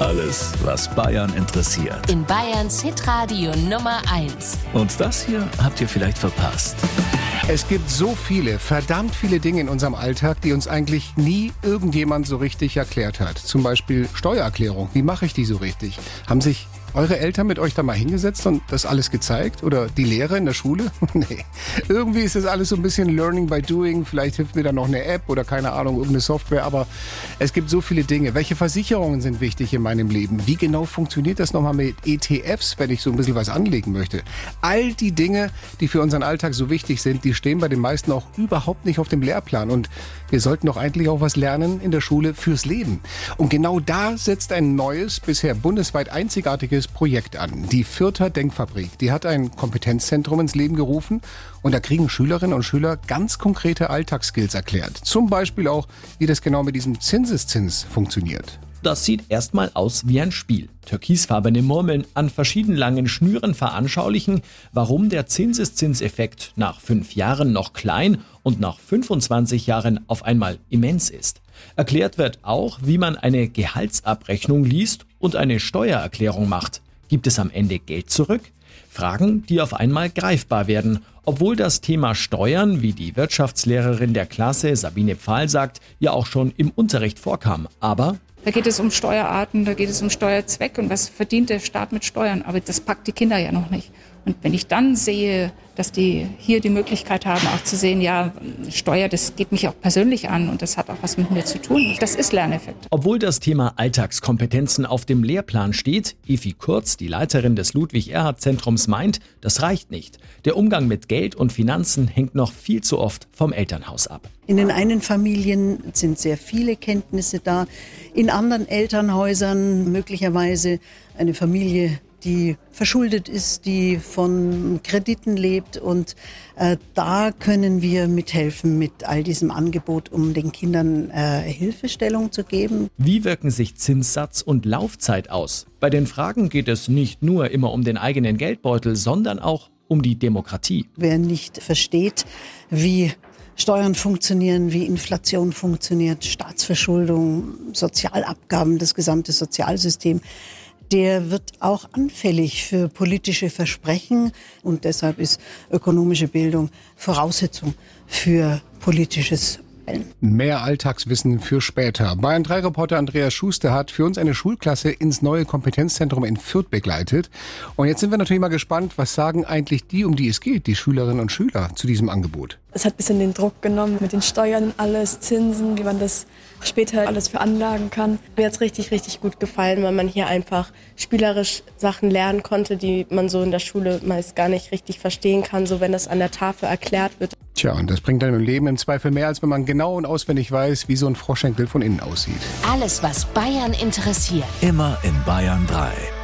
Alles, was Bayern interessiert. In Bayerns Hitradio Nummer 1. Und das hier habt ihr vielleicht verpasst. Es gibt so viele, verdammt viele Dinge in unserem Alltag, die uns eigentlich nie irgendjemand so richtig erklärt hat. Zum Beispiel Steuererklärung. Wie mache ich die so richtig? Haben sich eure Eltern mit euch da mal hingesetzt und das alles gezeigt? Oder die Lehrer in der Schule? Nee. Irgendwie ist das alles so ein bisschen Learning by Doing. Vielleicht hilft mir da noch eine App oder keine Ahnung, irgendeine Software. Aber es gibt so viele Dinge. Welche Versicherungen sind wichtig in meinem Leben? Wie genau funktioniert das nochmal mit ETFs, wenn ich so ein bisschen was anlegen möchte? All die Dinge, die für unseren Alltag so wichtig sind, die stehen bei den meisten auch überhaupt nicht auf dem Lehrplan. Und wir sollten doch eigentlich auch was lernen in der Schule fürs Leben. Und genau da setzt ein neues, bisher bundesweit einzigartiges Projekt an. Die Fürther Denkfabrik. Die hat ein Kompetenzzentrum ins Leben gerufen und da kriegen Schülerinnen und Schüler ganz konkrete Alltagsskills erklärt. Zum Beispiel auch, wie das genau mit diesem Zinseszins funktioniert. Das sieht erstmal aus wie ein Spiel. Türkisfarbene Murmeln an verschieden langen Schnüren veranschaulichen, warum der Zinseszinseffekt nach 5 Jahren noch klein und nach 25 Jahren auf einmal immens ist. Erklärt wird auch, wie man eine Gehaltsabrechnung liest und eine Steuererklärung macht. Gibt es am Ende Geld zurück? Fragen, die auf einmal greifbar werden, obwohl das Thema Steuern, wie die Wirtschaftslehrerin der Klasse Sabine Pfahl sagt, ja auch schon im Unterricht vorkam. Aber da geht es um Steuerarten, da geht es um Steuerzweck und was verdient der Staat mit Steuern. Aber das packt die Kinder ja noch nicht. Und wenn ich dann sehe, dass die hier die Möglichkeit haben, auch zu sehen, ja, Steuer, das geht mich auch persönlich an und das hat auch was mit mir zu tun. Das ist Lerneffekt. Obwohl das Thema Alltagskompetenzen auf dem Lehrplan steht, Evi Kurz, die Leiterin des Ludwig-Erhard-Zentrums, meint, das reicht nicht. Der Umgang mit Geld und Finanzen hängt noch viel zu oft vom Elternhaus ab. In den einen Familien sind sehr viele Kenntnisse da, in anderen Elternhäusern möglicherweise eine Familie, die verschuldet ist, die von Krediten lebt und da können wir mithelfen mit all diesem Angebot, um den Kindern Hilfestellung zu geben. Wie wirken sich Zinssatz und Laufzeit aus? Bei den Fragen geht es nicht nur immer um den eigenen Geldbeutel, sondern auch um die Demokratie. Wer nicht versteht, wie Steuern funktionieren, wie Inflation funktioniert, Staatsverschuldung, Sozialabgaben, das gesamte Sozialsystem, der wird auch anfällig für politische Versprechen und deshalb ist ökonomische Bildung Voraussetzung für politisches Wählen. Mehr Alltagswissen für später. Bayern 3 Reporter Andreas Schuster hat für uns eine Schulklasse ins neue Kompetenzzentrum in Fürth begleitet. Und jetzt sind wir natürlich mal gespannt, was sagen eigentlich die, um die es geht, die Schülerinnen und Schüler zu diesem Angebot. Es hat ein bisschen den Druck genommen mit den Steuern, alles, Zinsen, wie man das später alles veranlagen kann. Mir hat es richtig, richtig gut gefallen, weil man hier einfach spielerisch Sachen lernen konnte, die man so in der Schule meist gar nicht richtig verstehen kann, so wenn das an der Tafel erklärt wird. Tja, und das bringt einem im Leben im Zweifel mehr, als wenn man genau und auswendig weiß, wie so ein Froschschenkel von innen aussieht. Alles, was Bayern interessiert. Immer in Bayern 3.